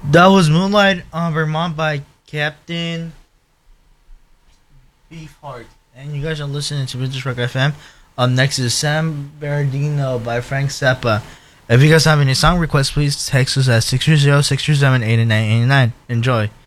That was Moonlight on Vermont by Captain Beefheart. And you guys are listening to British Rock FM. Up next is San Bernardino by Frank Zappa. If you guys have any song requests, please text us at 630-637-8989. Enjoy.